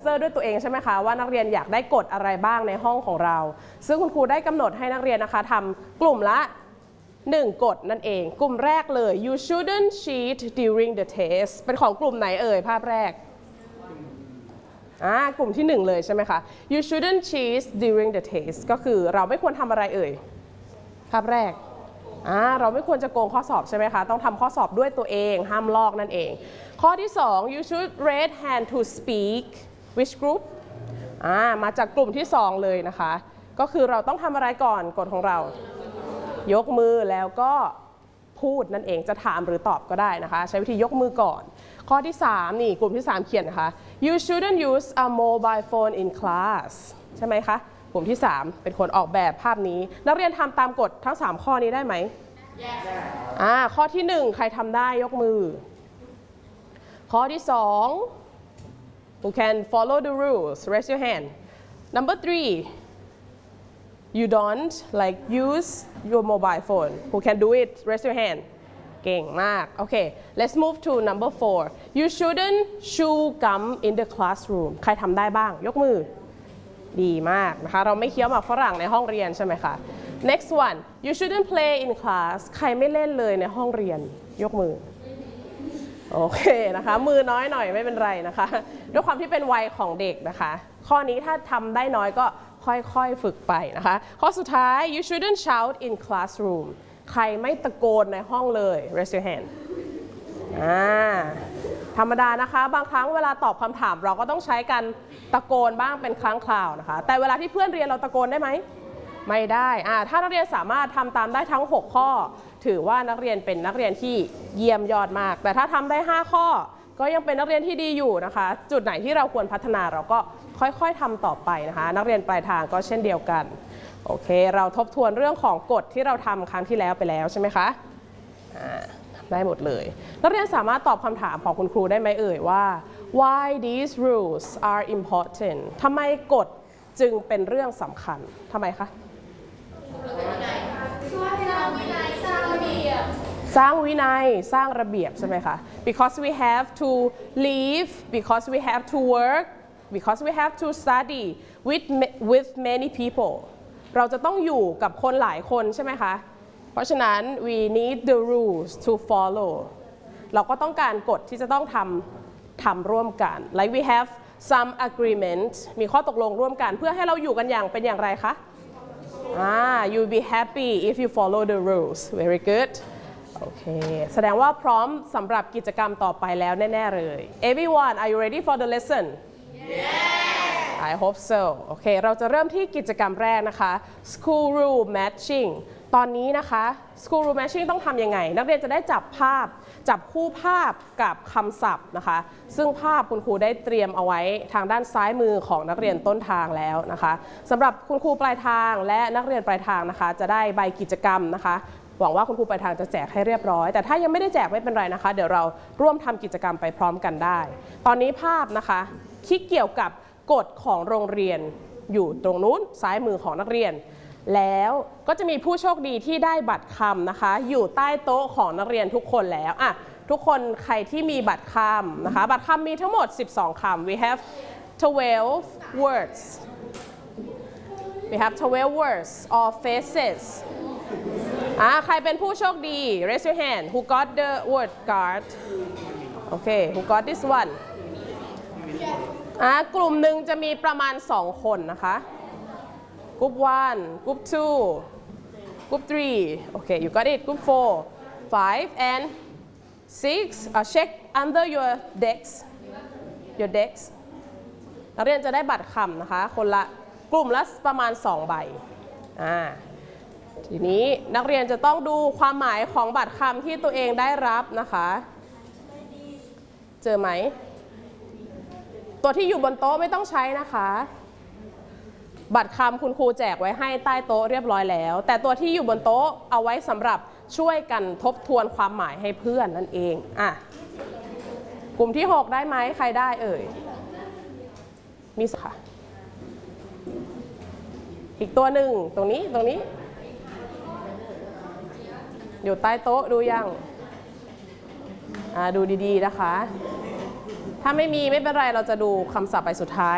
answer ด้วยตัวเองใช่ไหมคะว่านักเรียนอยากได้กฎอะไรบ้างในห้องของเราซึ่งคุณครูได้กำหนดให้นักเรียนนะคะทำกลุ่มละ1 กฎนั่นเองกลุ่มแรกเลย you shouldn't cheat during the test เป็นของกลุ่มไหนเอ่ยภาพแรกกลุ่มที่1เลยใช่ไหมคะ you shouldn't cheat during the test ก็คือเราไม่ควรทำอะไรเอ่ยภาพแรกเราไม่ควรจะโกงข้อสอบใช่ไหมคะต้องทำข้อสอบด้วยตัวเองห้ามลอกนั่นเองข้อที่2 you should raise hand to speak which group มาจากกลุ่มที่2เลยนะคะก็คือเราต้องทำอะไรก่อนกฎของเรายกมือแล้วก็พูดนั่นเองจะถามหรือตอบก็ได้นะคะใช้วิธียกมือก่อนข้อที่3นี่กลุ่มที่3เขียนนะคะ you shouldn't use a mobile phone in class ใช่ไหมคะกลุ่มที่3เป็นคนออกแบบภาพนี้นักเรียนทำตามกฎทั้ง3ข้อนี้ได้ไหม ข้อที่1ใครทำได้ยกมือข้อที่2 who can follow the rules raise your hand number 3 you don't like use your mobile phone who can do it raise your hand เก่งมากโอเค let's move to number 4 you shouldn't chew gum in the classroom ใครทำได้บ้างยกมือดีมากนะคะเราไม่เคี้ยวหมากฝรั่งในห้องเรียนใช่ไหมคะ next one you shouldn't play in class ใครไม่เล่นเลยในห้องเรียนยกมือโอเคนะคะมือน้อยหน่อยไม่เป็นไรนะคะด้วยความที่เป็นวัยของเด็กนะคะข้อนี้ถ้าทำได้น้อยก็ค่อยๆฝึกไปนะคะข้อสุดท้าย you shouldn't shout in classroom ใครไม่ตะโกนในห้องเลย raise your hand ธรรมดานะคะบางครั้งเวลาตอบคำถามเราก็ต้องใช้การตะโกนบ้างเป็นครั้งคราวนะคะแต่เวลาที่เพื่อนเรียนเราตะโกนได้ไหมไม่ได้ถ้านักเรียนสามารถทำตามได้ทั้ง6ข้อถือว่านักเรียนเป็นนักเรียนที่เยี่ยมยอดมากแต่ถ้าทำได้5ข้อก็ยังเป็นนักเรียนที่ดีอยู่นะคะจุดไหนที่เราควรพัฒนาเราก็ค่อยๆทำต่อไปนะคะนักเรียนปลายทางก็เช่นเดียวกันโอเคเราทบทวนเรื่องของกฎที่เราทำครั้งที่แล้วไปแล้วใช่ไหมคะได้หมดเลยนักเรียนสามารถตอบคำถามของคุณครูได้ไหมเอ่ยว่า why these rules are important ทำไมกฎจึงเป็นเรื่องสำคัญทำไมคะสร้างวินัยสร้างระเบียบใช่ไหมคะ because we have to live because we have to work because we have to study with many people เราจะต้องอยู่กับคนหลายคนใช่ไหมคะเพราะฉะนั้น we need the rules to follow เราก็ต้องการกฎที่จะต้องทำร่วมกัน like we have some agreement มีข้อตกลงร่วมกันเพื่อให้เราอยู่กันอย่างเป็นอย่างไรคะyou'll be happy if you follow the rules very good โอเคแสดงว่าพร้อมสำหรับกิจกรรมต่อไปแล้วแน่ๆเลย everyone are you ready for the lesson yes I hope so โอเคเราจะเริ่มที่กิจกรรมแรกนะคะ school rule matching ตอนนี้นะคะ school rule matching ต้องทำยังไงนักเรียนจะได้จับคู่ภาพกับคำศัพท์นะคะซึ่งภาพคุณครูได้เตรียมเอาไว้ทางด้านซ้ายมือของนักเรียนต้นทางแล้วนะคะสำหรับคุณครูปลายทางและนักเรียนปลายทางนะคะจะได้ใบกิจกรรมนะคะหวังว่าคุณครูปลายทางจะแจกให้เรียบร้อยแต่ถ้ายังไม่ได้แจกไม่เป็นไรนะคะเดี๋ยวเราร่วมทำกิจกรรมไปพร้อมกันได้ตอนนี้ภาพนะคะที่เกี่ยวกับกฎของโรงเรียนอยู่ตรงนู้นซ้ายมือของนักเรียนแล้วก็จะมีผู้โชคดีที่ได้บัตรคำนะคะอยู่ใต้โต๊ะของนักเรียนทุกคนแล้วทุกคนใครที่มีบัตรคำนะคะบัตรคำมีทั้งหมด12คำ we have 12 words we have 12 words or phrases ใครเป็นผู้โชคดี raise your hand who got the word card okay who got this one กลุ่มหนึ่งจะมีประมาณ2คนนะคะGroup 1, Group 2, Group 3. Okay, you got it. Group 4, 5, and 6. Check under your decks. Your decks. นักเรียนจะได้บัตรคำนะคะคนละกลุ่มละประมาณ2ใบทีนี้นักเรียนจะต้องดูความหมายของบัตรคำที่ตัวเองได้รับนะคะเจอไหมตัวที่อยู่บนโต๊ะไม่ต้องใช้นะคะบัตรคำคุณครูแจกไว้ให้ใต้โต๊ะเรียบร้อยแล้วแต่ตัวที่อยู่บนโต๊ะเอาไว้สำหรับช่วยกันทบทวนความหมายให้เพื่อนนั่นเองกลุ่มที่6ได้ไหมใครได้เอ่ยมีค่ะอีกตัวหนึ่งตรงนี้อยู่ใต้โต๊ะดูยังดูดีๆนะคะถ้าไม่มีไม่เป็นไรเราจะดูคำศัพท์ใบสุดท้าย